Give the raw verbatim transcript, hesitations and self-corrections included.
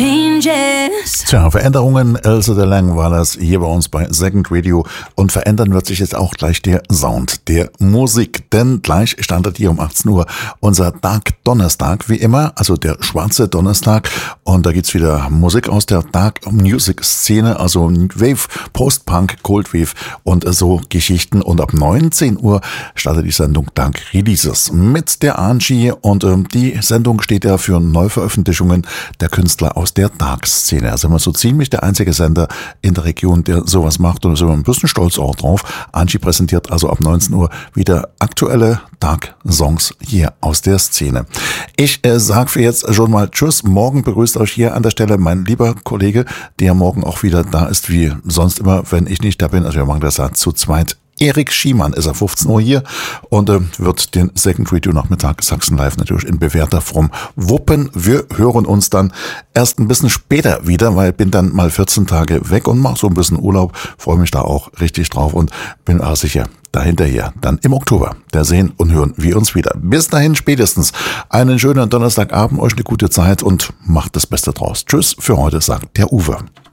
changes. Tja, Veränderungen, Else de Lang war das hier bei uns bei Second Radio, und verändern wird sich jetzt auch gleich der Sound der Musik, denn gleich startet hier um achtzehn Uhr unser Dark Donnerstag, wie immer, also der schwarze Donnerstag, und da gibt's wieder Musik aus der Dark Music Szene, also Wave, Post-Punk, Cold Wave und so Geschichten, und ab neunzehn Uhr startet die Sendung Dark Releases mit der Angie, und ähm, die Sendung steht ja für Neuveröffentlichungen der Künstler aus der Dark-Szene. Also immer so ziemlich der einzige Sender in der Region, der sowas macht, und da sind wir ein bisschen stolz auch drauf. Angie präsentiert also ab neunzehn Uhr wieder aktuelle Dark-Songs hier aus der Szene. Ich äh, sage für jetzt schon mal Tschüss. Morgen begrüßt euch hier an der Stelle mein lieber Kollege, der morgen auch wieder da ist, wie sonst immer, wenn ich nicht da bin. Also wir machen das ja zu zweit. Erik Schiemann ist ab fünfzehn Uhr hier und äh, wird den Second Radio Nachmittag Sachsen Live natürlich in bewährter Form wuppen. Wir hören uns dann erst ein bisschen später wieder, weil bin dann mal vierzehn Tage weg und mache so ein bisschen Urlaub. Freue mich da auch richtig drauf und bin auch sicher, dahinterher dann im Oktober, da sehen und hören wir uns wieder. Bis dahin spätestens einen schönen Donnerstagabend, euch eine gute Zeit und macht das Beste draus. Tschüss für heute, sagt der Uwe.